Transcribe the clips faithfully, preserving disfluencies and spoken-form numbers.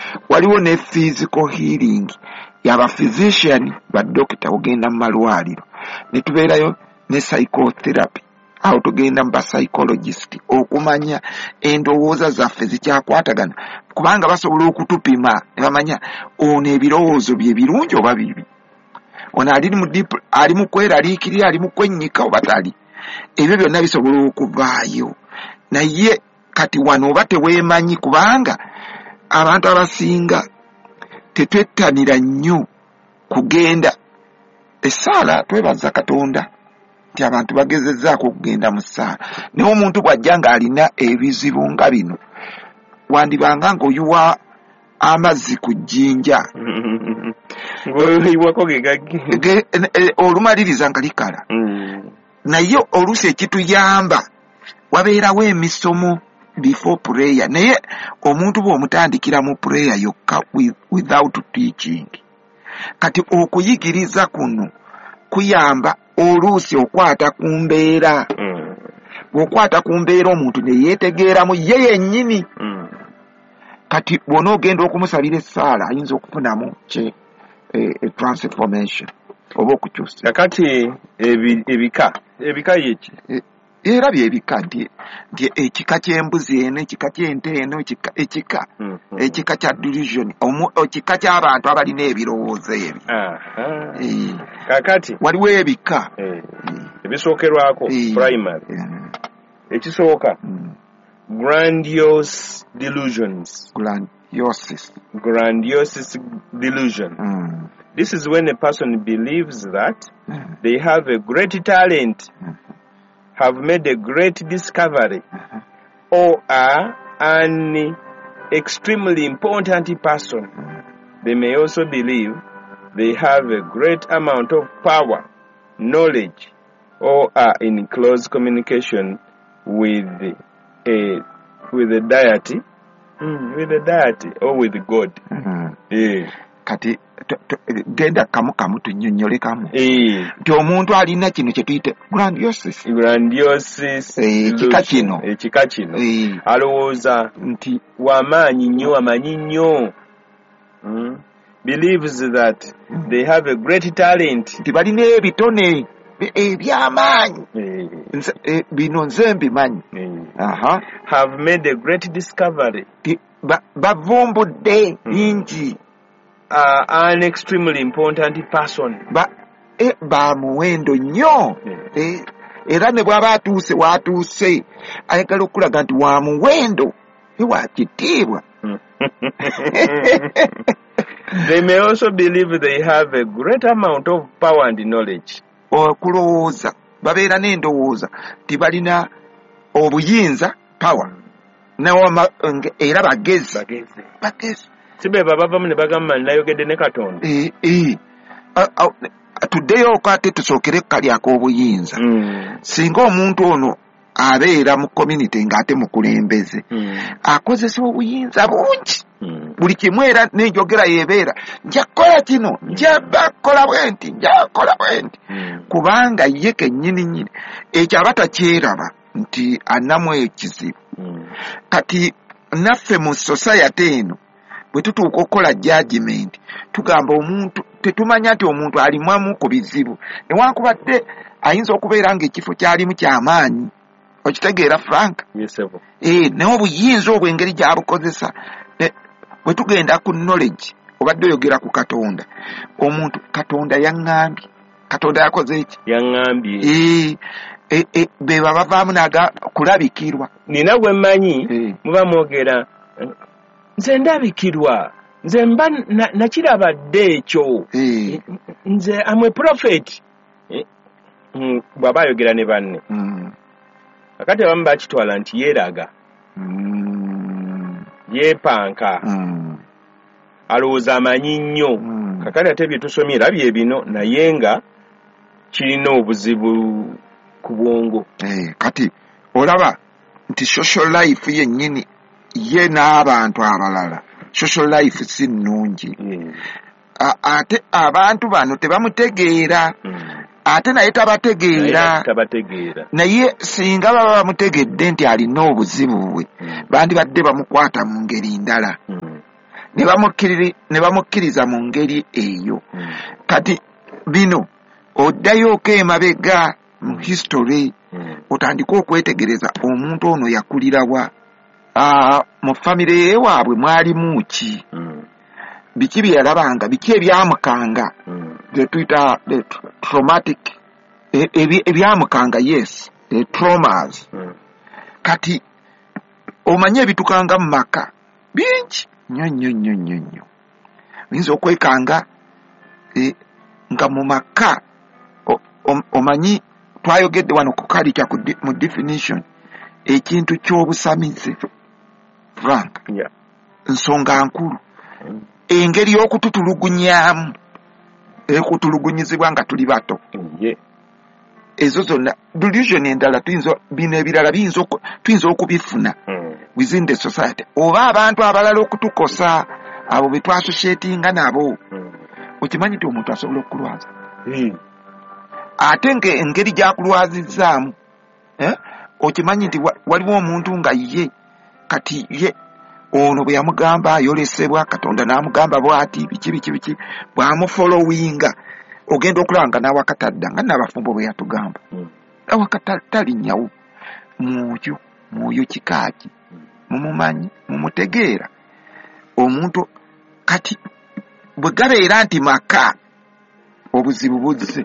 waliwo ne physical healing yaba physician ba doctor ogenda mu malwaliro ne tubeerayo ne psychotherapy awo tugenda mu psychologist okumanya endowooza zaffe zikyakwatagana kubanga basobola okutupima ne bamanya ono ebirowoozo bye birungi oba bibi ono ali mu deep ali mu kweraliikirira ali mu kwennyika oba tali ebyo byonna bisobola okuvaayo naye kati wano oba teweemanyi kubanga abantu abasinga tetwettanira nnyo kugenda essaala twebaza Katonda nti abantu bagezezzaako okugenda mu ssaala naye omuntu bw'ajja ng'alina ebizibu nga bino wandibanga ng'oyuwa amazzi ku jjinja ng'oyiwako gegagge olumaliriza nga likala naye oluusi ekituyamba wabeerawo emisomo before prayer naye omuntu bw'omutandikira mu prayer yokka without teaching kati okuyigiriza kuno kuyamba oluusi okwata ku mbeera bw'okwata ku mbeera omuntu ne yeetegeeramu ye yennyini kati bw'onoogenda okumusabira essaala ayinza okufunamu kye transformation oba okukyusa kakati ebika ebika yeki era byebika nti nti ekika ky'embuzi eno ekika ky'ente eno ekika ekika kya delusion ekika ky'abantu abalina ebirowoozo ebyo kakati waliwo ebika ebisookerwako primary ekisooka grandiose delusions grandiose grandiose delusion this is when a person believes that they have a great talent have made a great discovery or are an extremely important person. They may also believe they have a great amount of power, knowledge, or are in close communication with a with a deity, mm, with a deity or with God. Mm-hmm. Yeah. Kati genda kamu kamu tunyonyole kamu nti omuntu alina kino kye tuyite grandiosis grandiosis ekika kino ekika kino alowooza nti wamaanyi nnyo amanyi nnyo believes that they have a great talent nti balina ebitone ebyamaanyi bino nze mbimanyi have made a great discovery bavumbudde bingi Uh, an extremely important person ba e ba muwendo nnyo e, era ne bw'aba atuuse watuuse ayagala okulaga nti wa muwendo ewa kitiibwa they may also believe they have a great amount of power and knowledge okulowooza babeera n'endowooza ti balina obuyinza power nawa era bagezi bagezi sibe baba bamu ne bagamba nayogedde ne Katonda eh eh tuddeyo okate tusookere kali ak'obuyinza singa omuntu ono abeera mu community ng'ate mukulembeze akozesa obuyinza bungi buli kimu era n'enjogera yeebeera nja kukola kino nja bakola bwenti nja kola bwenti kubanga ye kennyini nnyini ekyo aba takyeraba nti anamu ekizibu kati naffe mu society eno bwe tutuuka okukola judgment tugamba omuntu tetumanya nti omuntu alimwamu ku bizibu newankubadde ayinza okubeera ng'ekifo kyalimu ky'amaanyi okitegeera Frank eh naye obuyinza obw'engeri gy'abukozesa bwe tugenda ku knowledge obadde oyogera ku Katonda omuntu Katonda yaŋŋambye Katonda yakoze eki yaŋŋambye eh eh be baba bavaamu naga kulabikirwa nina gwe mmanyi muba mwogera nze ndabikirwa nze mba nakirabadde ekyo nze amwe prophet bw'aba ayogera ne banne kakati abamu bakitwala nti yeeraga yeepanka alowooza amanyi nnyo kakati ate bye tusomye era bye bino naye nga kirina obuzibu ku bwongo kati olaba nti social life yennyini ye n'abantu abalala social life si nnungi ate abantu bano tebamutegeera ate naye tabategeera naye singa baba bamutegedde nti alina obuzibu bwe bandibadde bamukwata mu ngeri ndala ne bamukkirira ne bamukkiriza mu ngeri eyo. Kati bino oddayo ko emabega mu history otandika okwetegereza omuntu ono yakulirawa, mu famire yewaabwe mwalimu ki, biki bye yalabanga, biki ebyamukanga, bye tuyita traumatic ebyamukanga, yes, traumas. Kati omanye ebitukanga mu maka bingi nnyo nnyo nnyo nnyo nnyo. Oyinza okwekanga nga mu maka omanyi twayogedde wano ku kalica mu definition ekintu ky'obusamize Frank, yeah. Nsonga nkulu engeri y'okututulugunyaamu ekutulugunyizibwa nga tuli bato, yeah. Ezo zonna delusion endala tuyinza bino ebirala tuyinza okubifuna mm. within the society oba abantu abalala okutukosa abo be twasosietinga nabo mm. Okimanyi nti omuntu asobola okulwaza mm. Ate nga engeri gyakulwazizaamu eh? Okimanyi nti waliwo omuntu nga ye kati ye ono bwe yamugamba ayolesebwa Katonda n'amugamba bw'ati biki biki biki bw'amufollowinga ogenda okulanga n'awakatadda nga n'abafumbo bwe yatugamba mm. Awakatalinyawo mwoyo mwoyo kikaaki mumumanyi mumutegeera omuntu kati bwe gabeera nti maka obuzibu buzze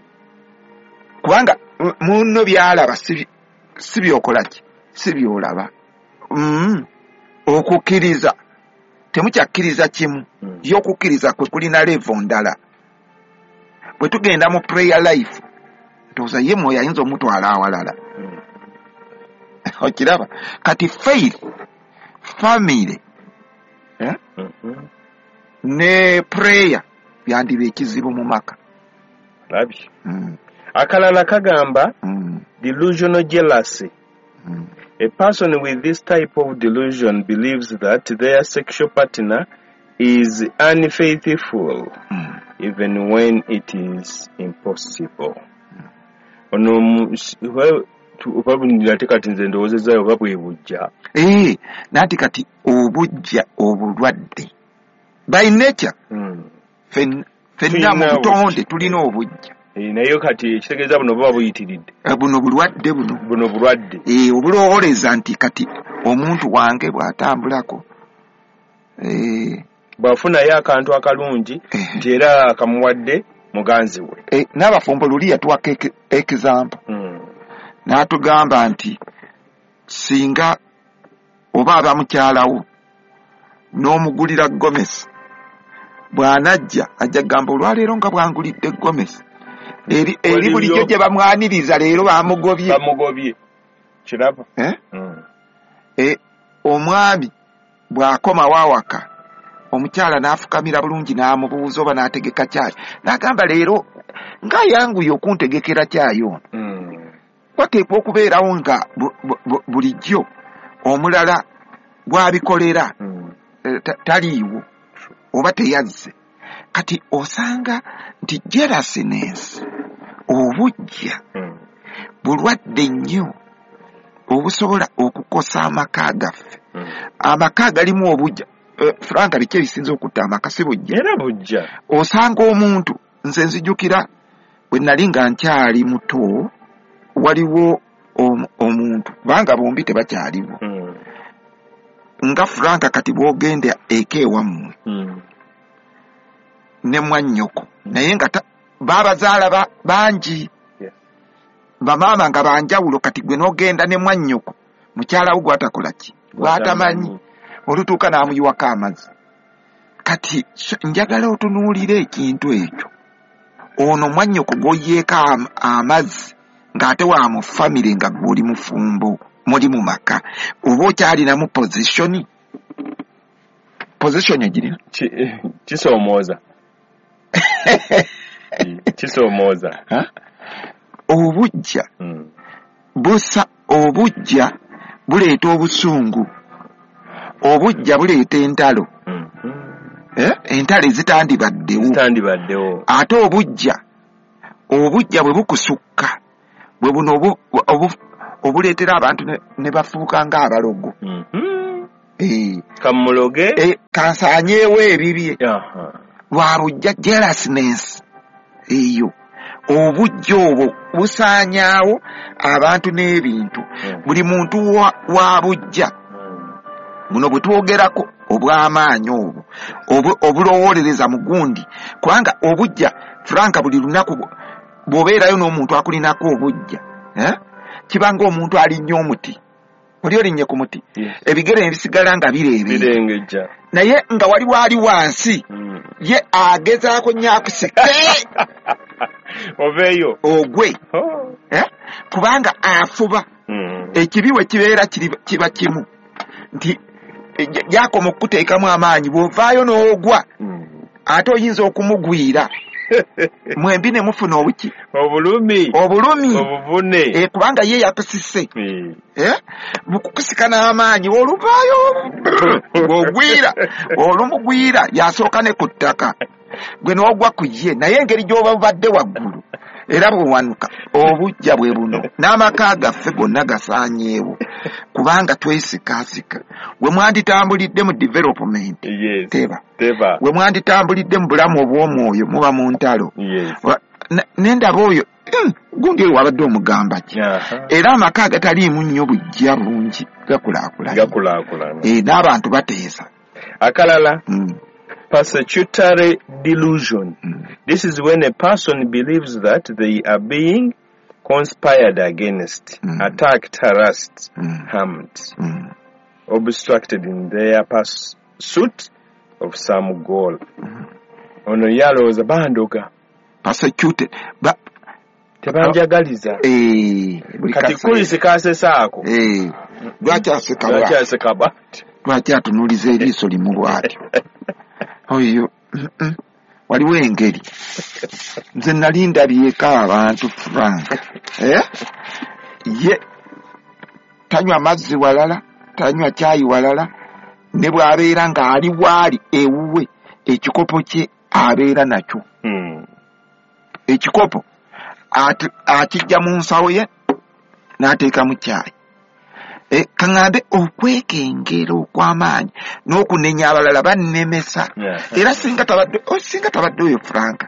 kubanga muno byalaba si byokola ki si byolaba mm. Okukkiriza temukyakkiriza kimu mm. Y'okukkiriza kwe kulina level ndala. Bwe tugenda mu prayer life ntoza ye mwoyo ayinza omutwala awalala mm. Okiraba kati faith family eh? mm-hmm. Ne prayer byandiba ekizibu mu maka labi mm. Akalala kagamba mm. Delusional jealousy mm. A person with this type of delusion believes that their sexual partner is unfaithful mm. even when it is impossible. Ono obabunira tekati nze ndowoozezayo babwe bujja eh nati kati obujja obulwadde by nature mm. fen fenna mu butonde tulina obujja eh nayo kati ekitegeeza buno baba buyitiridde buno bulwadde buno buno bulwadde eh obulowoleza nti kati omuntu wange bw'atambulako eh bafuna ya akantu akalungi nti era akamuwadde muganzi we eh n'abafumbo luli yatuwaka example mm. N'atugamba nti singa oba abamukyalawo n'omugulira Gomesi bw'anajja ajja gamba olwaleero nga bwangulidde Gomesi eri eri bulijjo gye bamwaniriza leero bamugobye bamugobye kiraba eh mm. eh omwami bw'akoma waawaka omukyala n'afukamira bulungi n'amubuuza oba n'ategeka kyayi n'agamba leero nga yanguye okuntegekera kyayo mm. Wateekwa okubeerawo nga bulijjo omulala bw'abikolera mm. taliiwo oba teyazze kati osanga nti jealousness obujja mm. bulwadde nnyo obusobola okukosa amaka gaffe mm. Amaka galimu obujja uh, Franka biki ebisinza okutta amaka si bujja era bujja osanga omuntu nze nzijukira bwe nali nga nkyali muto waliwo om, omuntu banga bombi tebakyaliwo mm. Nga Franka kati bwogenda eka ewammwe mm. Ne mwannyoko mm. Naye nga babazaala ba, bangi yeah. Bamaama nga banjawulo kati gwe n'ogenda ne mwannyoko mukyalawo gwatakola ki gwatamanyi olutuuka n'amuyiwako amazzi kati njagala otunuulire ekintu ekyo ono mwannyoko gwoyeeka amazzi ng'ate wa mu family nga guli mufumbo muli mu maka oba okyalinamu position position egirina kisoomooza kisoomooza obujja mm. Busa obujja buleeta obusungu obujja buleeta entalo mm. eh? Entalo ezitandibaddewo zitandibaddewo ate obujja obujja bwe bukusukka bwe buno obuleetera abantu ne bafuuka ng'abalogo mm-hmm. eh kamuloge eh kansanyeewo ebibye aha lwabujja jealousness eyo obujja obwo busaanyaawo abantu n'ebintu buli muntu wabujja muno bwe twogerako obw'amaanyi obwo obulowolereza mugundi kubanga obujja Franka buli lunaku bw'obeerayo n'omuntu akulinako obujja eh kibanga omuntu alinnye omuti oli olinnye ku muti ebigere ebisigala nga bireebeera naye nga wali wali wansi ye agezaako nnyakusike oveeyo ogwe eh kubanga afuba ekibi we kibeera kiba kimu nti yakoma okuteekamu amaanyi bw'ovaayo n'ogwa ate oyinza okumugwira mwembi ne mufuna obuki obulumi obulumi obuvune eh kubanga ye yakusise eh bukukusika n'amaanyi oluvaayo ogwira olumugwira yasooka ne ku ttaka gwe n'ogwa ku ye naye engeri gy'oba badde waggulu era bwe wanuka obujja bwe buno n'amaka gaffe gonna gasaanyeewo kubanga twesikaasika we mwanditambulidde mu development yes. teba teba we mwanditambulidde mu bulamu obw'omwoyo muba mu ntalo yes. n'endaba oyo gundi eyo wabadde omugamba ki era amaka agataliimu nnyo bujja bulungi gakulaakulana eh n'abantu bateesa akalala mm. Persecutory delusion. Mm. This is when a person believes that they are being conspired against, mm. attacked, harassed, mm. harmed, mm. obstructed in their pursuit of some goal. Ono yalowooza bandoga. Persecuted. Ba tebanjagaliza. Eh, kati kulisi kasesaako. Eh. Lwakyaseka bwati. Lwakyaseka bwati. Lwakyatunuuliza eriiso limu bwatyo. Oyo waliwo engeri nze nali ndabyeko abantu Frank eh ye tanywa mazzi walala tanywa caayi walala ne bw'abeera nga ali waali ewuwe ekikopo kye abeera nakyo hmm. ekikopo akijja mu nsawo ye n'ateeka mu caayi e kaŋŋambe okwekengera okw'amaanyi n'okunenya abalala bannemesa yeah. era singa tabadde oh, singa tabadde oyo Franka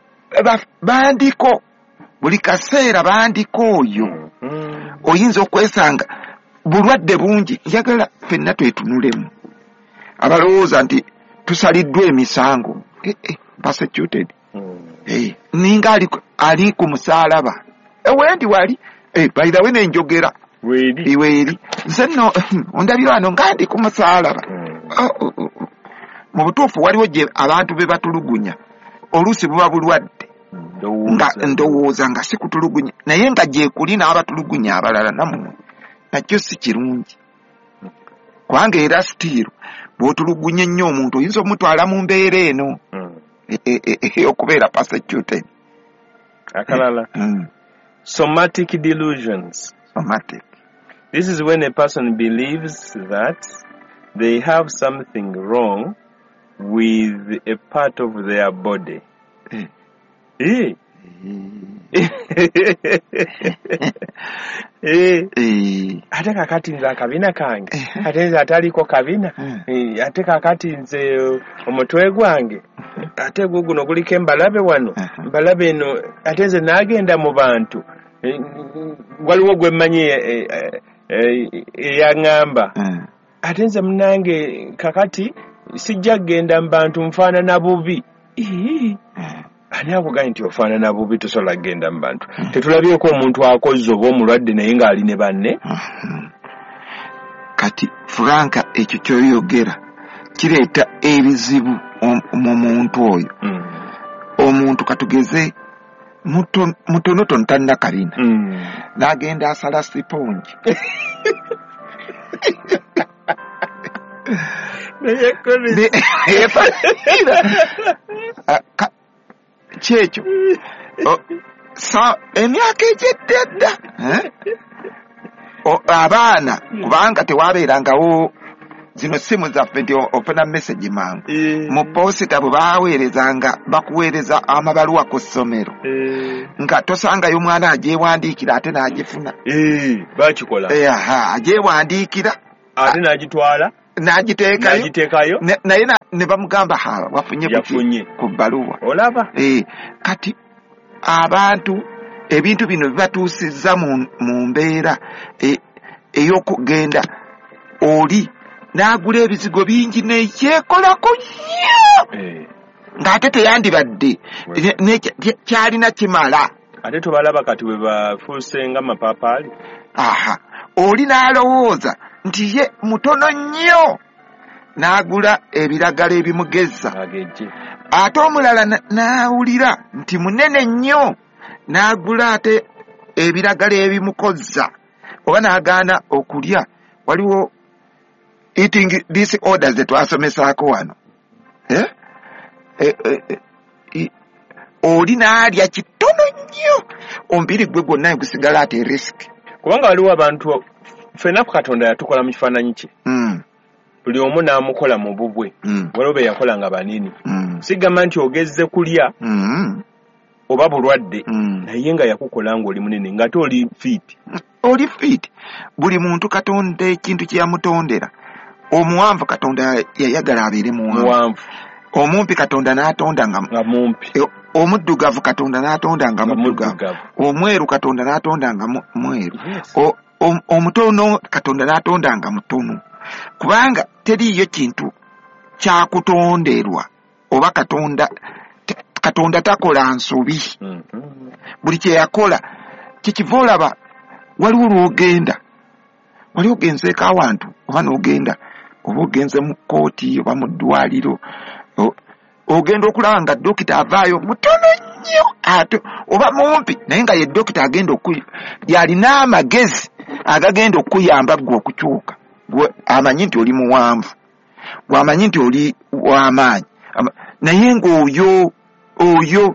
bandiko buli kaseera bandiko oyo mm. oyinza okwesanga bulwadde bungi njagala ffenna twetunulemu abalowooza nti tusaliddwa emisango eh, eh, persecuted mm. eh, ninga ali, ali ku musaalaba ewendi wali eh, by the way nenjogera Wedi. Iweri. Nsenno ondabira wano nga ndi ku musaalaba. Mm. Oh, oh, oh. Mu butuufu waliwo gye abantu be batulugunya. Oluusi buba bulwadde. Nga ndowooza nga si kutulugunya. Naye nga gye kuli n'abatulugunya abalala nammwe. Nakyo si kirungi. Kubanga era sitiiro bw'otulugunya ennyo omuntu oyinza omutwala mu mbeera eno. Mm. Okubeera persecuted. Akalala. Mm. Somatic delusions. Somatic. This is when a person believes that they have something wrong with a part of their body. Mm. Eh. Eh. Ate kakati nze akabina kange. Ate nze ataliko kabina. Ate kakati nze omutwe gwange. Ate guguno guliko embalabe wano. Embalabe eno ate nze nagenda mu bantu. Waliwo gwe mmanyi eyaŋŋamba ate nze munange kakati sijja kgenda mu bantu nfaanana bubi ani akugambye nti ofaanana bubi tosobola kgenda mu bantu tetulabyeko omuntu akozze oba omulwadde naye ng'ali ne banne kati Franka ekyo kyoyogera kireeta ebizibu mu muntu oyo omuntu katugeze mutonotono tanna kabina mm. n'agenda asala siponji kyekyo emyaka egy'edda abaana kubanga tewabeerangawo zino simu zaffe nti ofuna message mangu e. mu posita bwe baweerezanga bakuweereza amabaluwa ku ssomero e. nga tosangayo mwana agyewandiikira ate n'agifuna e. bakikola e, aha agyewandiikira ate n'agitwala n'agiteekayo n'agiteekayo naye ne bamugamba haa wafunye ku bbaluwa olaba eh kati abantu ebintu bino bibatuusizza mu mbeera ey'okugenda oli n'agula ebizigo bingi neyeekolako nnyo ng'ate teyandibadde kyalina kimala ate tubalaba kati bwe bafuuse nga mapaapaali aha oli n'alowooza nti ye mutono nnyo n'agula ebiragala ebimugezza ate omulala n'awulira nti munene nnyo n'agula ate ebiragala ebimukozza oba n'agaana okulya. Waliwo eating disorders ze twasomesaako wano eh? eh, eh, eh, oli n'alya kitono nnyo omubiri gwe gwonna gusigala ate risk kubanga waliwo abantu ffenna Katonda yatukola mu kifaananyi kye mm. buli omu n'amukola mu bubwe mm. waliwo be yakola nga banini mm. sigamba nti ogezze kulya mm. oba bulwadde mm. naye nga yakukola ng'oli munene ng'ate oli fiiti oli fiiti. Buli muntu Katonda ekintu kye yamutondera. Omuwanvu Katonda yayagala abeere muwanvu, omumpi Katonda n'atonda nga mumpi, omuddugavu Katonda n'atonda nga muddugavu, omweru Katonda n'atonda nga mweru, omutono Katonda n'atonda nga mutono. Kubanga teriyo kintu kyakutonderwa oba Katonda Katonda takola nsobi. Buli kye yakola kikiva olaba waliwo lw'ogenda wali ogenzeeko awantu oba n'ogenda oba ogenze mu kkooti oba mu ddwaliro ogenda okulaba nga dokita avaayo mutono nnyo ate oba mumpi naye nga ye dokita agenda okuy yalina amagezi agagenda okuyamba gwe okukyuka gwe amanyi nti oli muwanvu gwamanyi nti oli w'amaanyi naye ng'oyo oyo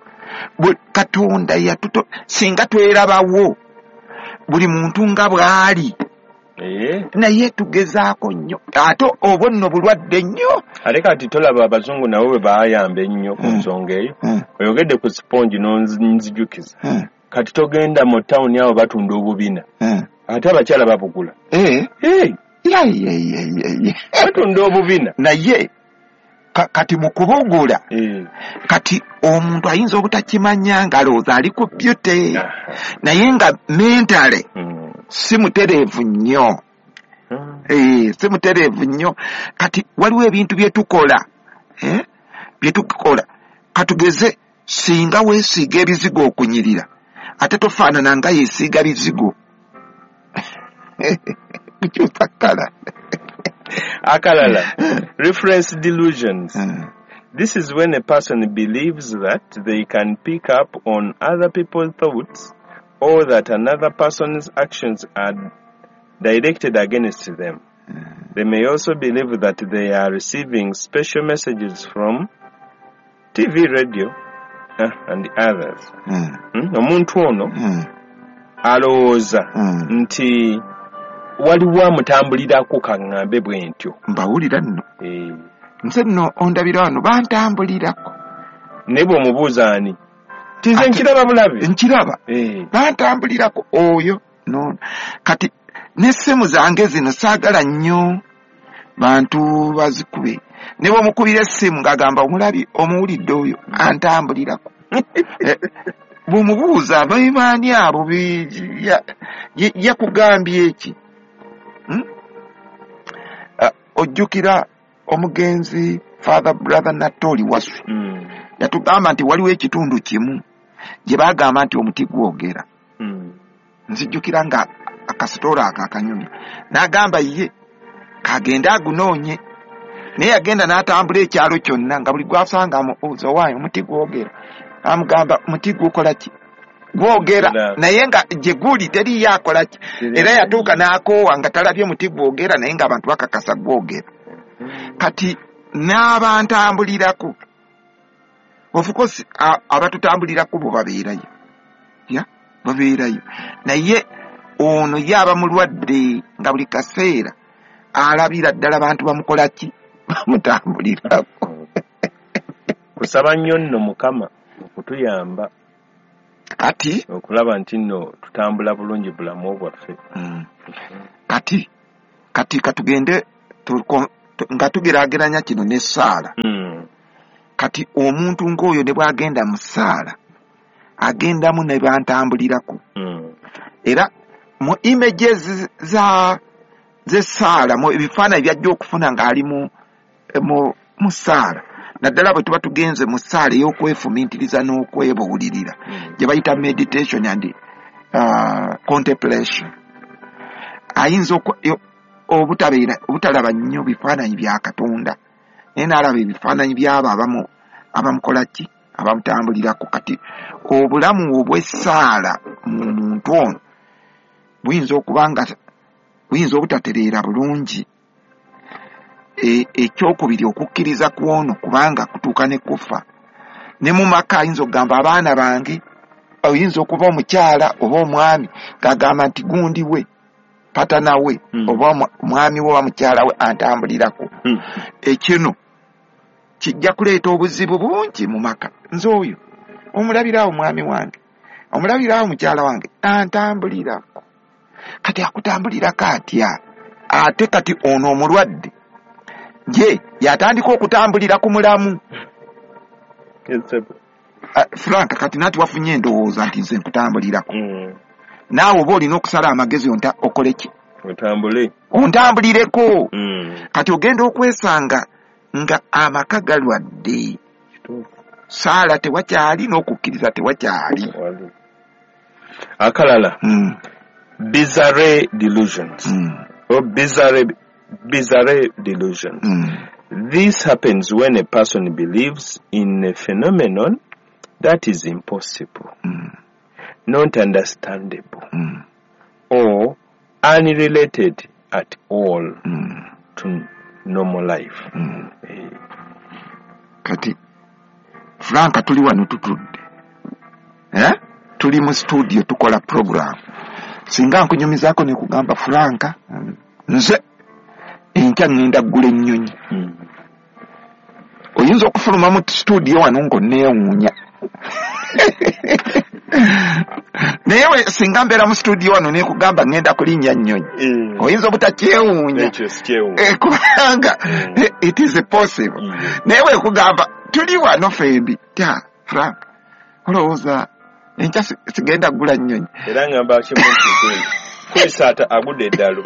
Katonda yatuto singa twerabawo buli muntu nga bw'ali eh naye tugezaako nnyo ate oba nno bulwadde nnyo ate kati tolaba abazungu nabo bwe baayamba ennyo ku nsonga eyo oyogedde ku sponge n'onzijukiza kati togenda mu tawuni awo batunda obubina ate abakyala babugula eh eh batunda obubina naye kati mu kubugula kati omuntu ayinza obutakimanya ngalowooza ali ku beauty naye nga mentale si mutereevu nnyo eh si mutereevu nnyo. Kati waliwo ebintu bye tukola eh bye tukola katugeze singa weesiiga ebizigo okunyirira ate tofaanana nga yeesiiga bizigo kukyusa kala akalala reference delusions. This is when a person believes that they can pick up on other people's thoughts or that another person's actions are directed against them. Mm. They may also believe that they are receiving special messages from T V, radio, uh, and others. Omuntu ono alowooza nti waliwo amutambulirako kaŋŋambe bwe ntyo. Mbawulira nno. Eh. Nze nno ondabira wano bantambulirako. Ne bw'omubuuza ani? Tinze nkiraba bulabe. Nkiraba. Eh. Bantambulirako oyo no. Kati n'essimu zange zino saagala nnyo bantu bazikube. Ne bw'omukubira essimu ng'agamba omulabi omuwulidde oyo antambulirako. Bw'omubuuza abayimaani abo yakugambye eki. Ojjukira omugenzi Father Brother Natoli Wasu mm. yatugamba nti waliwo ekitundu kimu gye baagamba nti omuti gwogera. mm. Nzijjukira nga akasitoola ako akanyumya n'agamba ye kagenda agunoonye naye yagenda n'atambula ekyalo kyonna nga buli gwasanga amubuuza waayo omuti gwogera amugamba muti gukola ki gwogera naye nga gye guli teriyo akola ki era yatuuka n'akoowa nga talabye muti gwogera naye nga abantu bakakasa gwogera. Kati n'abantambulirako of course abatutambulirako bo babeerayo ya babeerayo naye ono yaba mulwadde nga buli kaseera alabira ddala abantu bamukola ki bamutambulirako. Kusaba nnyo nno Mukama okutuyamba kati okulaba nti nno tutambula bulungi bulamu bwaffe. mm. kati kati katugende nga tugeraageranya kino ne Saala. Mm. Kati omuntu ng'oyo ne bw'agenda mu Saala agendamu ne bantambulirako. Mm. Era mu images za ze Saala mu ebifaananyi byajja okufuna ng'ali mu mu mu Saala naddala bwe tuba tugenze mu Saala ey'okwefumiitiriza n'okwebuulirira Mm. gye bayita meditation and uh, contemplation ayinza obutabeera obutalaba nnyo bifaananyi bya Katonda naye n'alaba ebifaananyi byabo abamu abamukola ki abamutambulirako. Kati obulamu obw'essaala mu muntu ono buyinza okuba nga buyinza obutatereera bulungi. Ekyokubiri okukkiriza ku ono kubanga kutuuka ne kufa ne mu maka ayinza okugamba abaana bange oyinza okuba omukyala oba omwami ng'agamba nti gundi we patana we Mm. oba omwami we oba mukyala we antambulirako. Mm. Ekino kijja kuleeta obuzibu bungi mu maka. Nze oyo omulabirawo mwami wange omulabirawo mukyala wange antambulirako. Kati akutambulirako atya ate kati ono omulwadde je yatandika okutambulira ku mulamu. Yes, Uh, Frank kati nati wafunye endowooza nti nze nkutambulirako. Mm. Naawe oba olina okusala amagezi onta okole ki Otambule. ontambulireko. Mm. Kati ogenda okwesanga nga amaka galwadde Kituufu. Saala tewakyali n'okukkiriza tewakyali. Wali. Akalala. Mm. Bizarre delusions. Mm. Or bizarre bizarre delusions. Mm. This happens when a person believes in a phenomenon that is impossible, Mm. not understandable, Mm. or unrelated at all Mm. to normal life. Mm. Eh, Kati Franka tuli wano tutudde eh? Tuli mu studio tukola program. Singa nkunyumizaako ne kugamba Franka nze enkya ngenda ggula ennyonyi. mm. Oyinza okufuluma mu studio wano ng'onneewuunya. Naye we singa mbeera mu studio wano ne kugamba ngenda kulinnya nnyonyi Mm. oyinza obutakyewuunya Ekyo sikyewu. Eh, kubanga Mm. eh, it is possible. Mm. Naye we kugamba tuli wano fembi tya Frank olowooza enkya si- sigenda ggula nnyonyi. Era ngamba kimuntu kwe kwesaata agudde eddalo.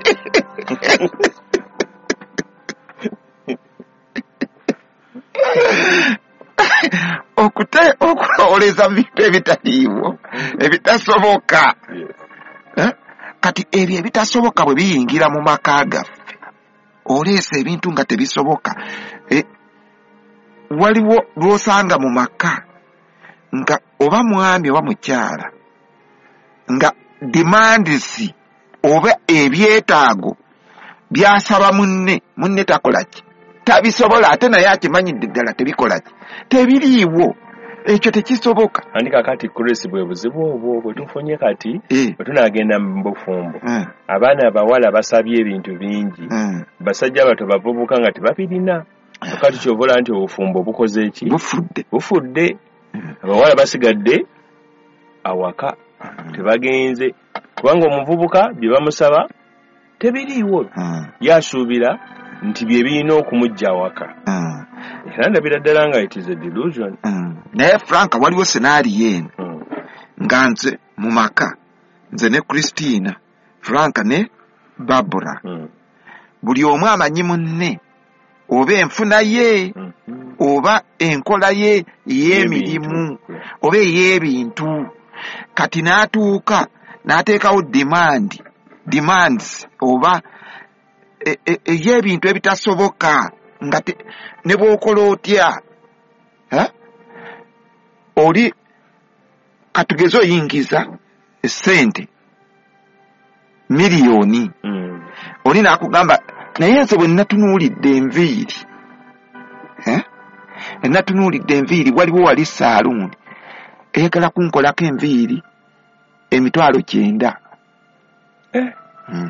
okute okulowoleza bintu ebitaliiwo ebitasoboka. Yes. Eh? Kati ebyo ebitasoboka bwe biyingira mu maka gaffe oleesa ebintu nga tebisoboka. Eh, waliwo lw'osanga mu maka nga oba mwami oba mukyala nga demandisi oba ebyetaago byasaba munne munne takola ki tabisobola ate naye akimanyidde ddala tebikola ki tebiriiwo. Ekyo tekisoboka. Andi kakati kuresi bwe buzibu obwo bwe tufunye kati Eh. bwe tunaagenda mu bufumbo. Eh, Abaana abawala basabye ebintu bingi. eh, Basajja bato bavubuka nga tebabirina. Kati kyovola nti obufumbo bukoze eki? bufudde. Bufudde. Mm. Abawala basigadde awaka tebagenze kubanga omuvubuka bye bamusaba tebiriiwo. Mm, Yasuubira nti bye birina okumujja awaka. mm, Era ndabira ddala nga it is a delusion. mm. Naye Franka waliwo senaariyo eno Mm. nga nze mu maka nze ne Christina Franka ne Barbara Mm. buli omu amanyi munne oba enfuna ye Mm. Mm. oba enkola ye ey'emirimu oba ey'ebintu. Kati n'atuuka n'ateekawo demand demands oba e- e- ey'ebintu ebitasoboka nga te- ne bw'okola otya eh? oli katugeze oyingiza essente miliyoni Mm. oli n'akugamba naye nze bwe natunuulidde enviiri eh? Natunuulidde enviiri waliwo wali saaluuni eyagala kunkolako enviiri emitwalo kyenda. Eh. Mm.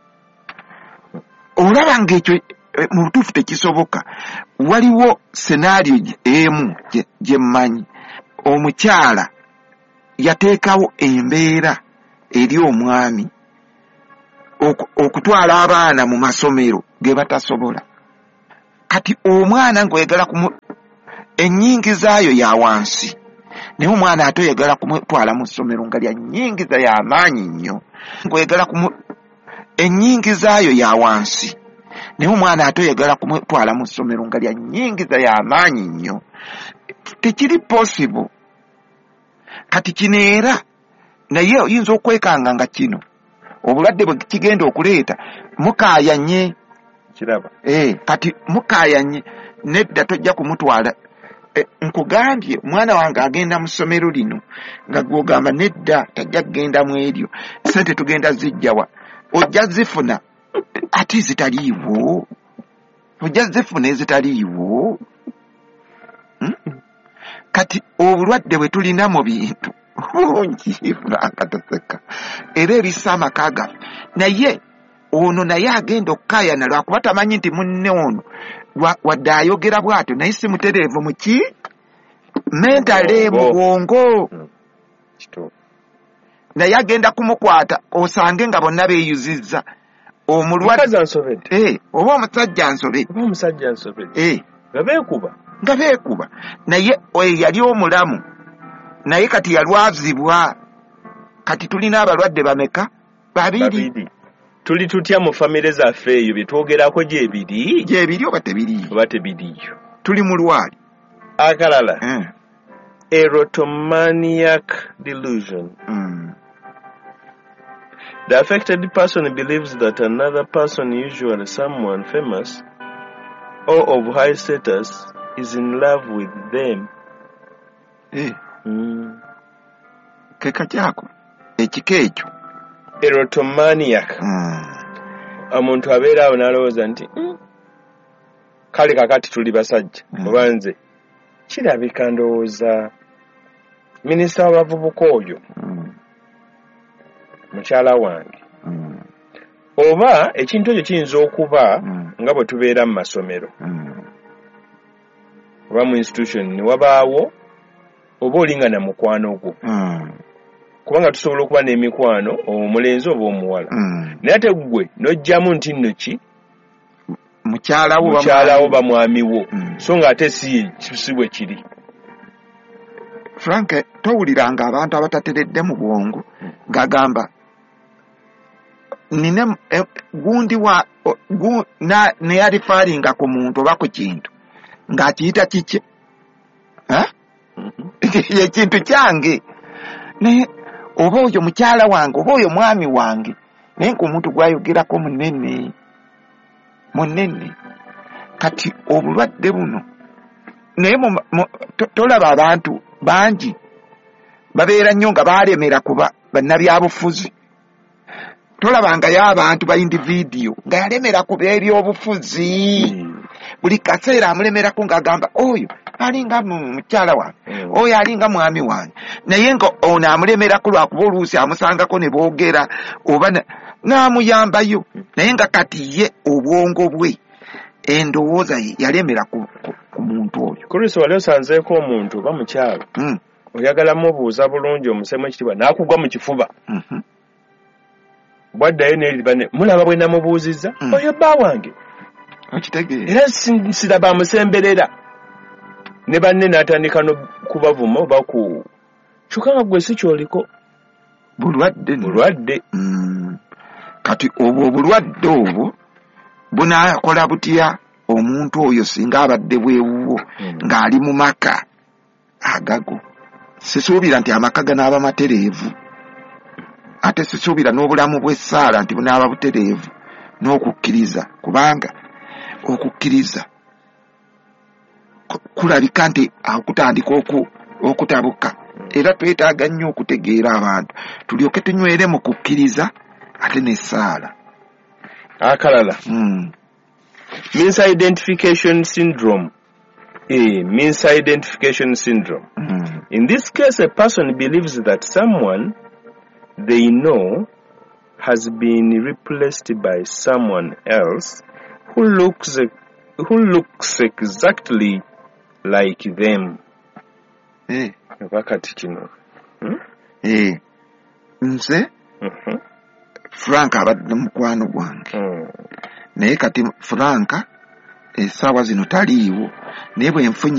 Olaba ng'ekyo eh, mu butuufu tekisoboka. Waliwo senaariyo gye- emu gye- gye mmanyi omukyala yateekawo embeera eri omwami oku- okutwala abaana mu masomero ge batasobola kati omwana ng'oyagala kumu ennyingizaayo ya wansi naye omwana ate oyagala kumutwala mu ssomero nga lya nnyingiza ya maanyi nnyo ng'oyagala kumu ennyingizaayo ya wansi naye omwana ate oyagala kumutwala mu ssomero nga lya nnyingiza ya maanyi nnyo tekiri possible. Kati kino era naye oyinza okwekanga nga kino obulwadde bwe kigenda okuleeta mukaayanye kiraba eh kati mukaayanye nedda tojja kumutwala. E, nkugambye mwana wange agenda mu ssomero lino nga gwogamba nedda tajja kugenda mu eryo sente tugenda zijjawa ojja zifuna ate zitaliiwo ojja zifuna ezitaliiwo hmm? Kati obulwadde bwe tulina mu bintu bungi akataseka era ebissa amaka gaffe naye ono naye agenda okukaayana lwakuba tamanyi nti munne ono wadde ayogera bw'atyo naye si mutereevu mu ki mentale mu bwongo naye agenda kumukwata osange nga bonna beeyuzizza omulwadde eh oba omusajja nsobe oba omusajja nsobe eh nga beekuba nga beekuba naye oyo yali omulamu naye kati yalwazibwa. Kati tulina abalwadde bameka babiri. Tuli tutya mu famire zaffe eyo bye twogerako gyebiri gyebiri oba tebiri oba tebiriyo tuli mu lwali akalala mm. Erotomaniac delusion. mm. The affected person believes that another person, usually someone famous or of high status, is in love with them. Eh. Mm. Keka kyako ekika ekyo erotomaniac. mm. Omuntu abeera awo n'alowooza nti mm. kale kakati tuli basajja mm. oba nze kirabika ndowooza minisita w'abavubuka oyo mm. mukyala wange mm. oba ekintu ekyo kiyinza okuba mm. nga bwe tubeera mu masomero mm. oba mu institution ne wabaawo oba olinga na mukwano gwo mm. kubanga tusobola okuba n'emikwano omulenzi oba omuwala mm. naye ate ggwe n'ojjamu nti nno ki mukyalawo mukyalawo ba mwami wo mm. so nga ate si si bwe kiri. Frank towuliranga abantu abatateredde mu bwongo ngagamba nine eh, gundi wa gu, na ne yalifaringa ku muntu oba ku kintu ng'akiyita kiki ha mm-hmm. ye kintu kyange ne oba oyo mukyala wange oba oyo mwami wange naye nk'omuntu gwayogerako munene munene. Kati obulwadde buno naye tolaba abantu bangi babeera nnyo nga balemera kuba bannabyabufuzi. Tolabangayo abantu ba individio nga yalemera kuba ebyobufuzi mm. buli kaseera amulemerako ng'agamba oyo alinga mukyala wange mm. oyo alinga mwami wange naye nga ono amulemerako lwakuba oluusi amusangako ne boogera oba n'amuyambayo mm. naye nga kati ye obwongo bwe endowooza ye yalemera ku, ku, ku muntu oyo. Kristo wali osanzeeko omuntu oba mukyala mm. oyagala mubuuza bulungi omusemu ekitiibwa n'akugwa mu kifuba mm-hmm. bwaddayo n'eribane mulaba bwe namubuuzizza mm. oyo bba wange okitegeera era siraba amusemberera ne banne n'atandika n'okubavuma oba ku kyokka nga gwe si kyoliko bulwadde bulwadde mm. Kati obwo obulwadde obwo bunaakola butya omuntu oyo singa abadde bwewuwo mm. ng'ali mu maka agago. Sisuubira nti amaka ganaaba matereevu ate sisuubira n'obulamu bw'essaala nti bunaaba butereevu n'okukkiriza kubanga okukkiriza kulabika nti akutandika oku okutabuka era twetaaga nnyo okutegeera abantu tulyoke tunywere mu kukkiriza ate n'essaala. Akalala mm. misidentification syndrome. A misidentification syndrome. Mm. In this case, a person believes that someone they know has been replaced by someone else who looks who looks exactly like them. Eh. Wakati kino. Hmm? Eh. Nze? Mhm. Frank abadde mukwano gwange. Mm. Naye kati Frank essaawa zino taliiwo naye bwe nfunye